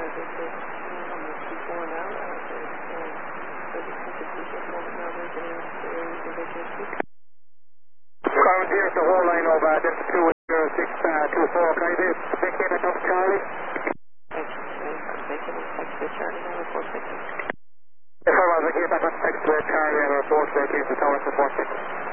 Here's the whole line over, this is 20624, can I be speaking at Charlie? If I was a case, I got text to Charlie and report vacation to tower support.